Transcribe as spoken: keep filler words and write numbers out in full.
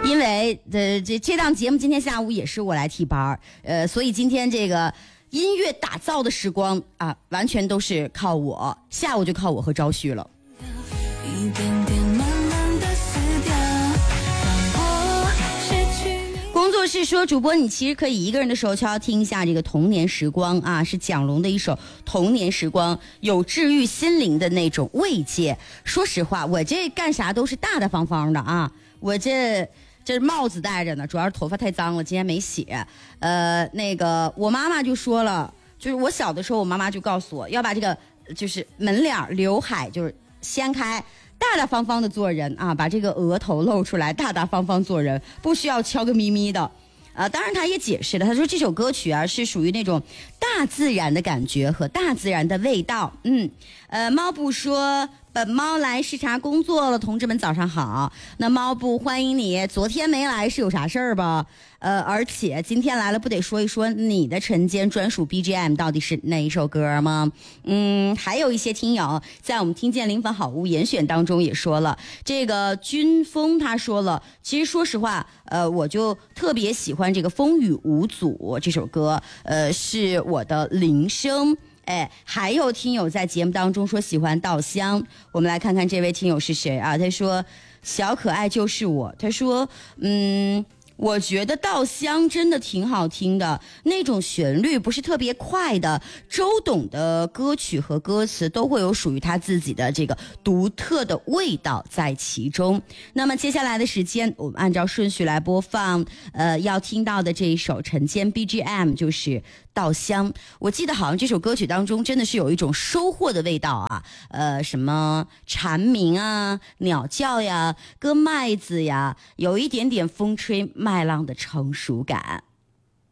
因为呃这这档节目今天下午也是我来替班，呃，所以今天这个音乐打造的时光啊，完全都是靠我，下午就靠我和昭旭了。一点点慢慢地死掉，工作室说，主播你其实可以一个人的时候悄悄听一下这个童年时光啊，是蒋龙的一首童年时光，有治愈心灵的那种慰藉。说实话，我这干啥都是大大方方的啊，我这这帽子戴着呢，主要是头发太脏了，今天没洗。呃，那个我妈妈就说了，就是我小的时候，我妈妈就告诉我要把这个就是门脸刘海就是掀开，大大方方的做人啊，把这个额头露出来，大大方方做人，不需要悄个咪咪的。呃，当然他也解释了，他说这首歌曲啊是属于那种大自然的感觉和大自然的味道。嗯，呃，猫布说本猫来视察工作了，同志们早上好。那猫布欢迎你，昨天没来是有啥事儿吧？呃，而且今天来了，不得说一说你的晨间专属 B G M 到底是哪一首歌吗？嗯，还有一些听友在我们听见灵粉好物严选当中也说了，这个军风他说了，其实说实话，呃，我就特别喜欢这个风雨无阻这首歌，呃，是我的铃声。哎，还有听友在节目当中说喜欢稻香，我们来看看这位听友是谁啊？他说小可爱就是我，他说嗯。我觉得稻香真的挺好听的，那种旋律不是特别快的，周董的歌曲和歌词都会有属于他自己的这个独特的味道在其中。那么接下来的时间，我们按照顺序来播放，呃，要听到的这一首晨间 B G M 就是稻香。我记得好像这首歌曲当中真的是有一种收获的味道啊，呃，什么蝉鸣啊、鸟叫呀、割麦子呀，有一点点风吹麦浪的成熟感。